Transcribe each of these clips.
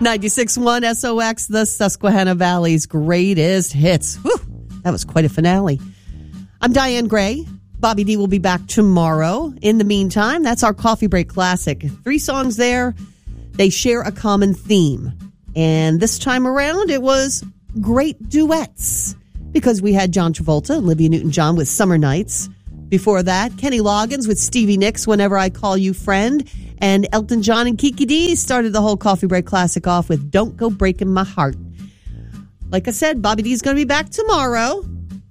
96.1 SOX, the Susquehanna Valley's greatest hits. Whew, that was quite a finale. I'm Diane Gray. Bobby D will be back tomorrow. In the meantime, that's our Coffee Break Classic. 3 songs there. They share a common theme. And this time around, it was great duets. Because we had John Travolta, Olivia Newton-John with Summer Nights. Before that, Kenny Loggins with Stevie Nicks, Whenever I Call You Friend. And Elton John and Kiki Dee started the whole Coffee Break Classic off with Don't Go Breaking My Heart. Like I said, Bobby D's going to be back tomorrow.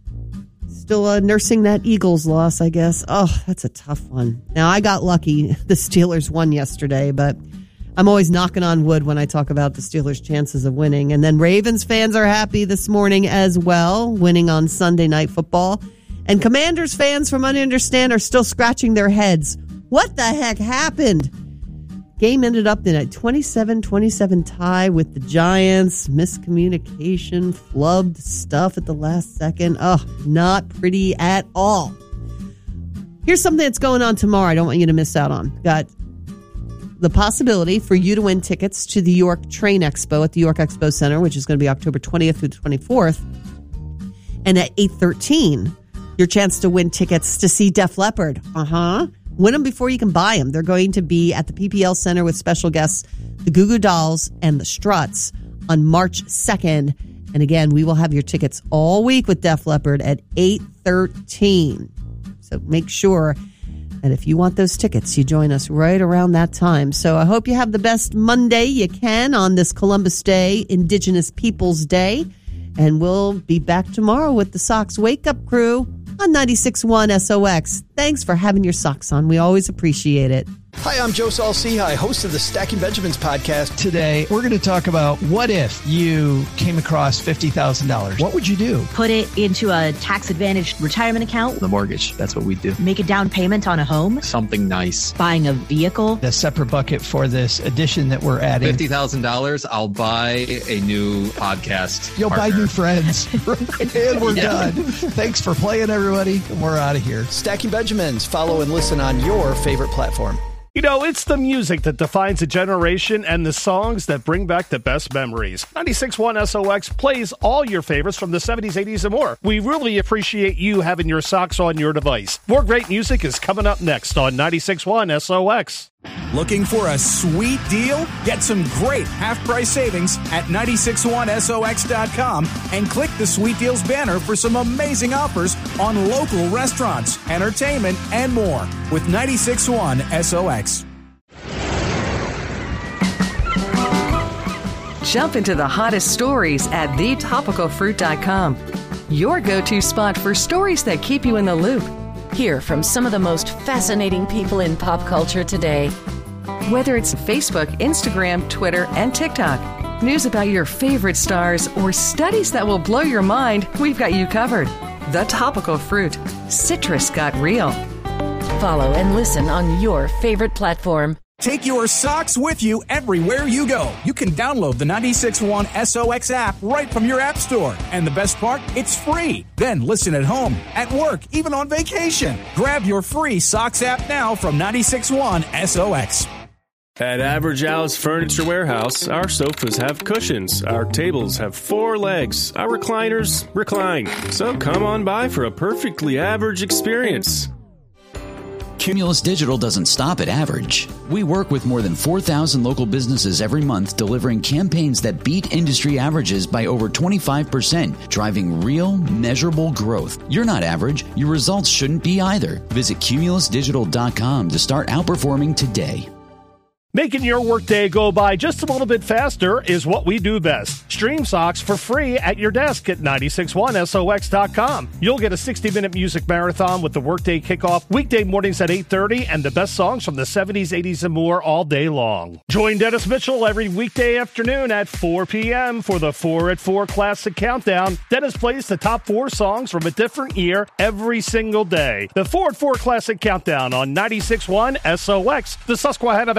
Still nursing that Eagles loss, I guess. Oh, that's a tough one. Now, I got lucky. The Steelers won yesterday, but I'm always knocking on wood when I talk about the Steelers' chances of winning. And then Ravens fans are happy this morning as well, winning on Sunday Night Football. And Commanders fans, from what I understand, are still scratching their heads. What the heck happened? Game ended up in a 27-27 tie with the Giants. Miscommunication, flubbed stuff at the last second. Oh, not pretty at all. Here's something that's going on tomorrow I don't want you to miss out on. Got the possibility for you to win tickets to the York Train Expo at the York Expo Center, which is going to be October 20th through the 24th. And at 8:13, your chance to win tickets to see Def Leppard. Win them before you can buy them. They're going to be at the PPL Center with special guests, the Goo Goo Dolls and the Struts on March 2nd. And again, we will have your tickets all week with Def Leppard at 8:13. So make sure that if you want those tickets, you join us right around that time. So I hope you have the best Monday you can on this Columbus Day, Indigenous Peoples Day. And we'll be back tomorrow with the Sox Wake Up Crew on 96.1 SOX. Thanks for having your socks on. We always appreciate it. Hi, I'm Joe Saul-Sehy, host of the Stacking Benjamins podcast. Today, we're going to talk about what if you came across $50,000? What would you do? Put it into a tax-advantaged retirement account. The mortgage, that's what we do. Make a down payment on a home. Something nice. Buying a vehicle. A separate bucket for this addition that we're adding. $50,000, I'll buy a new podcast You'll partner. buy new friends. And we're done. Thanks for playing, everybody. We're out of here. Stacking Benjamins. Follow and listen on your favorite platform. You know, it's the music that defines a generation and the songs that bring back the best memories. 96.1 SOX plays all your favorites from the 70s, 80s, and more. We really appreciate you having your socks on your device. More great music is coming up next on 96.1 SOX. Looking for a sweet deal? Get some great half-price savings at 961sox.com and click the Sweet Deals banner for some amazing offers on local restaurants, entertainment, and more with 96.1 SOX. Jump into the hottest stories at thetopicalfruit.com. Your go-to spot for stories that keep you in the loop. Hear from some of the most fascinating people in pop culture today. Whether it's Facebook, Instagram, Twitter, and TikTok, news about your favorite stars, or studies that will blow your mind, we've got you covered. The Topical Fruit. Citrus got real. Follow and listen on your favorite platform. Take your socks with you everywhere you go. You can download the 96.1 SOX app right from your app store. And the best part, it's free. Then listen at home, at work, even on vacation. Grab your free socks app now from 96.1 SOX. At Average Al's Furniture Warehouse, our sofas have cushions, our tables have 4 legs, our recliners recline. So come on by for a perfectly average experience. Cumulus Digital doesn't stop at average. We work with more than 4,000 local businesses every month, delivering campaigns that beat industry averages by over 25%, driving real, measurable growth. You're not average. Your results shouldn't be either. Visit cumulusdigital.com to start outperforming today. Making your workday go by just a little bit faster is what we do best. Stream Socks for free at your desk at 961sox.com. You'll get a 60-minute music marathon with the workday kickoff weekday mornings at 8:30 and the best songs from the 70s, 80s, and more all day long. Join Dennis Mitchell every weekday afternoon at 4 p.m. for the 4 at 4 Classic Countdown. Dennis plays the top 4 songs from a different year every single day. The 4 at 4 Classic Countdown on 96.1 SOX, the Susquehanna Valley's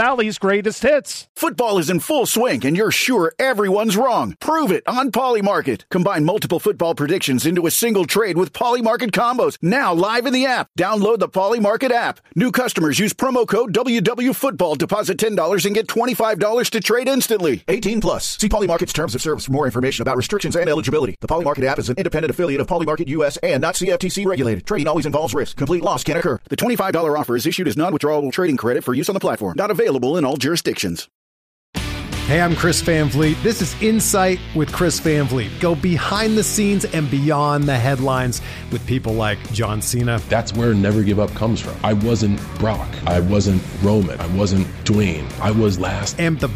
greatest hits. Football is in full swing, and you're sure everyone's wrong. Prove it on Polymarket. Combine multiple football predictions into a single trade with Polymarket combos. Now live in the app. Download the Polymarket app. New customers use promo code WWFootball. Deposit $10 and get $25 to trade instantly. 18 plus. See Polymarket's terms of service for more information about restrictions and eligibility. The Polymarket app is an independent affiliate of Polymarket US and not CFTC regulated. Trading always involves risk. Complete loss can occur. The $25 offer is issued as non-withdrawable trading credit for use on the platform. Not available in all jurisdictions. Hey, I'm Chris Van Vliet. This is Insight with Chris Van Vliet. Go behind the scenes and beyond the headlines with people like John Cena. That's where Never Give Up comes from. I wasn't Brock. I wasn't Roman. I wasn't Dwayne. I was last. And the